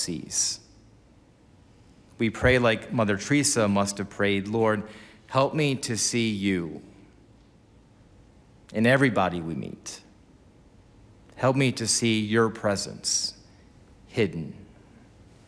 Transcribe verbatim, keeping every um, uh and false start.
sees. We pray like Mother Teresa must have prayed, Lord, help me to see you in everybody we meet. Help me to see your presence hidden